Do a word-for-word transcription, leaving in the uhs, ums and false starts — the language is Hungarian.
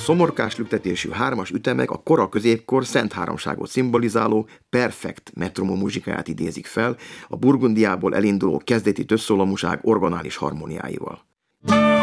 szomorkás lüktetésű hármas ütemek a kora középkor szent háromságot szimbolizáló perfekt metronom muzsikáját idézik fel, a Burgundiából elinduló kezdeti többszólamúság orgonális harmóniáival.